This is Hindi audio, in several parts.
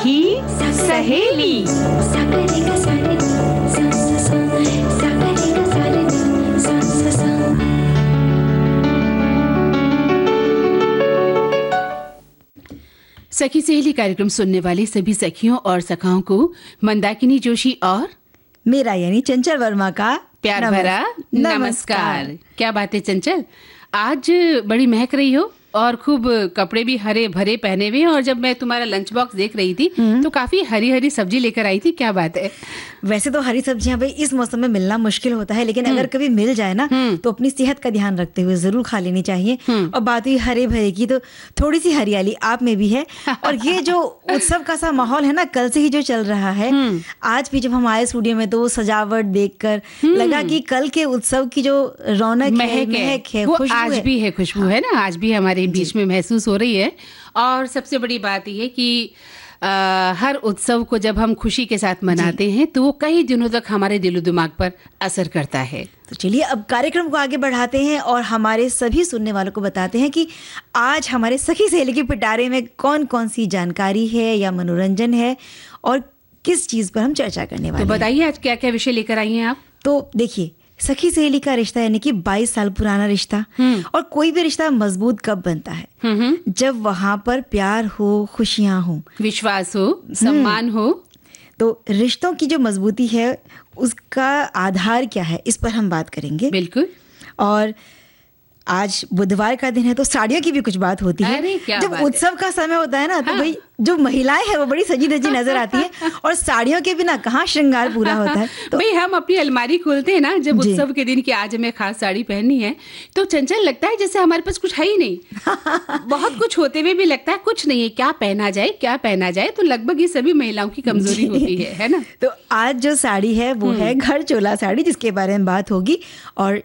सखी सहेली। सखी सहेली कार्यक्रम सुनने वाली सभी सखियों और सखाओं को मंदाकिनी जोशी और मेरा यानी चंचल वर्मा का प्यार भरा नमस्कार। क्या बात है चंचल, आज बड़ी महक रही हो और खूब कपड़े भी हरे भरे पहने हुए। और जब मैं तुम्हारा लंच बॉक्स देख रही थी तो काफी हरी हरी सब्जी लेकर आई थी। क्या बात है? वैसे तो हरी सब्जियां भाई इस मौसम में मिलना मुश्किल होता है, लेकिन अगर कभी मिल जाए ना तो अपनी सेहत का ध्यान रखते हुए जरूर खा लेनी चाहिए। और बात हुई हरे भरे की, तो थोड़ी सी हरियाली आप में भी है। और ये जो उत्सव का सा माहौल है ना, कल से ही जो चल रहा है, आज भी जब हम आए स्टूडियो में तो वो सजावट देखकर लगा कि कल के उत्सव की जो रौनक महक है, वो आज भी है, खुशबू है ना, आज भी हमारे बीच में महसूस हो रही है। और सबसे बड़ी बात यह है कि हर उत्सव को जब हम खुशी के साथ मनाते हैं तो वो कई दिनों तक हमारे दिलो दिमाग पर असर करता है। तो चलिए अब कार्यक्रम को आगे बढ़ाते हैं और हमारे सभी सुनने वालों को बताते हैं कि आज हमारे सखी सहेली के पिटारे में कौन कौन सी जानकारी है या मनोरंजन है और किस चीज पर हम चर्चा करने वाले हैं। तो बताइए आज क्या क्या विषय लेकर आई हैं आप। तो देखिए, सखी सहेली का रिश्ता यानी कि 22 साल पुराना रिश्ता। और कोई भी रिश्ता मजबूत कब बनता है? जब वहां पर प्यार हो, खुशियां हो, विश्वास हो, सम्मान हो। तो रिश्तों की जो मजबूती है उसका आधार क्या है, इस पर हम बात करेंगे। बिल्कुल। और आज बुधवार का दिन है तो साड़ियों की भी कुछ बात होती है। जब उत्सव का समय होता है ना तो भाई जो महिलाएं हैं वो बड़ी सजी धजी नजर आती हैं और साड़ियों के बिना कहाँ श्रृंगार पूरा होता है। तो भाई हम अपनी अलमारी खोलते हैं ना जब उत्सव के दिन की आज हमें खास साड़ी पहननी है तो चंचल लगता है जैसे हमारे पास कुछ है ही नहीं। बहुत कुछ होते हुए भी लगता है कुछ नहीं है, क्या पहना जाए क्या पहना जाए। तो लगभग ये सभी महिलाओं की कमजोरी होती है ना। तो आज जो साड़ी है वो है घर चोला साड़ी, जिसके बारे में बात होगी। और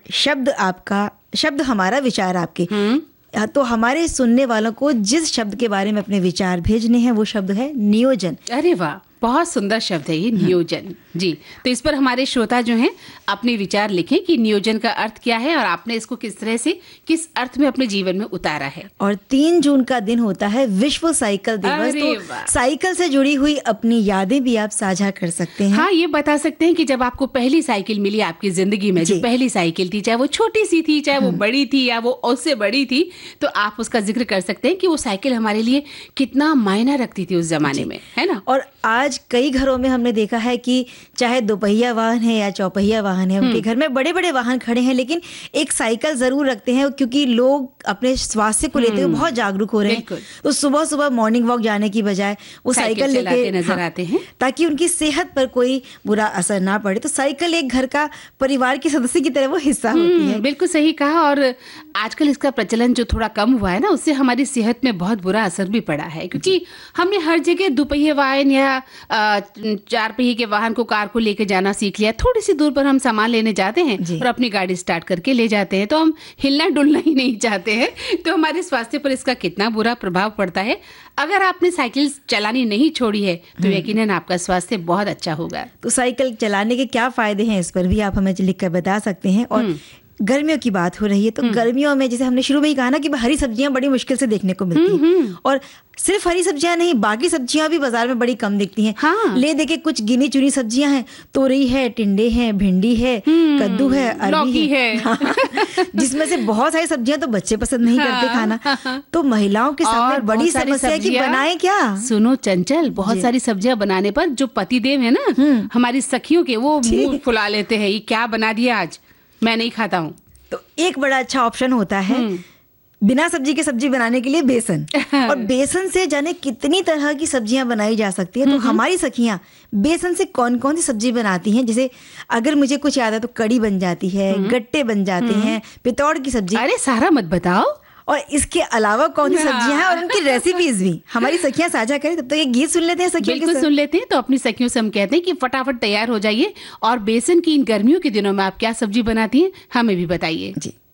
शब्द हमारा, विचार आपके। तो हमारे सुनने वालों को जिस शब्द के बारे में अपने विचार भेजने हैं वो शब्द है नियोजन। अरे वाह, बहुत सुंदर शब्द है ये नियोजन जी। तो इस पर हमारे श्रोता जो हैं अपने विचार लिखें कि नियोजन का अर्थ क्या है और आपने इसको किस तरह से किस अर्थ में अपने जीवन में उतारा है। और 3 जून का दिन होता है विश्व साइकिल दिवस। तो साइकिल से जुड़ी हुई अपनी यादें भी आप साझा कर सकते हैं। हाँ, ये बता सकते हैं कि जब आपको पहली साइकिल मिली आपकी जिंदगी में, जो पहली साइकिल थी, चाहे वो छोटी सी थी, चाहे वो बड़ी थी या वो उससे बड़ी थी, तो आप उसका जिक्र कर सकते हैं कि वो साइकिल हमारे लिए कितना मायना रखती थी उस जमाने में, है ना। और आज कई घरों में हमने देखा है कि चाहे दोपहिया वाहन है या चौपहिया वाहन है, उनके घर में बड़े बड़े वाहन खड़े हैं, लेकिन एक साइकिल जरूर रखते हैं क्योंकि लोग अपने स्वास्थ्य को लेते हुए बहुत जागरूक हो रहे हैं। तो सुबह सुबह मॉर्निंग वॉक जाने की बजाय वो साइकिल लेके नजर आते हैं ताकि उनकी सेहत पर कोई बुरा असर ना पड़े। तो साइकिल एक घर का परिवार के सदस्य की तरह वो हिस्सा होती है। बिल्कुल सही कहा। और आजकल इसका प्रचलन जो थोड़ा कम हुआ है ना, उससे हमारी सेहत में बहुत बुरा असर भी पड़ा है, क्योंकि हमने हर जगह दोपहिया वाहन या 4 पहिए के वाहन को, कार को लेके जाना सीख लिया। थोड़ी सी दूर पर हम सामान लेने जाते हैं और अपनी गाड़ी स्टार्ट करके ले जाते हैं, तो हम हिलना डुलना ही नहीं चाहते हैं। तो हमारे स्वास्थ्य पर इसका कितना बुरा प्रभाव पड़ता है। अगर आपने साइकिल चलानी नहीं छोड़ी है तो यकीनन आपका स्वास्थ्य बहुत अच्छा होगा। तो साइकिल चलाने के क्या फायदे हैं, इस पर भी आप हमें लिखकर बता सकते हैं। और गर्मियों की बात हो रही है तो गर्मियों में जैसे हमने शुरू में ही कहा ना कि हरी सब्जियां बड़ी मुश्किल से देखने को मिलती हैं। और सिर्फ हरी सब्जियां नहीं, बाकी सब्जियां भी बाजार में बड़ी कम दिखती हैं। हाँ। ले देखे कुछ गिनी चुनी सब्जियां हैं, तोरई है, टिंडे हैं, भिंडी है, कद्दू है, अरबी है। जिसमें से बहुत सारी सब्जियां तो बच्चे पसंद नहीं करते खाना। तो महिलाओं के सामने बड़ी समस्या है कि बनाएं क्या। सुनो चंचल, बहुत सारी सब्जियां बनाने पर जो पतिदेव है ना हमारी सखियों के, वो मुंह फुला लेते हैं, ये क्या बना दिया आज, मैं नहीं खाता हूँ। तो एक बड़ा अच्छा ऑप्शन होता है बिना सब्जी के सब्जी बनाने के लिए बेसन। और बेसन से जाने कितनी तरह की सब्जियां बनाई जा सकती है। तो हमारी सखियां बेसन से कौन कौन सी सब्जी बनाती हैं, जैसे अगर मुझे कुछ याद है तो कड़ी बन जाती है, गट्टे बन जाते हैं, पितौड़ की सब्जी। अरे सारा मत बताओ। और इसके अलावा कौन सी सब्जियां हैं और उनकी रेसिपीज भी हमारी सखियां साझा करें। तब तो ये गीत सुन लेते हैं सखियों के। बिल्कुल सुन लेते हैं। तो अपनी सखियों से हम कहते हैं कि फटाफट तैयार हो जाइए और बेसन की इन गर्मियों के दिनों में आप क्या सब्जी बनाती हैं हमें भी बताइए जी।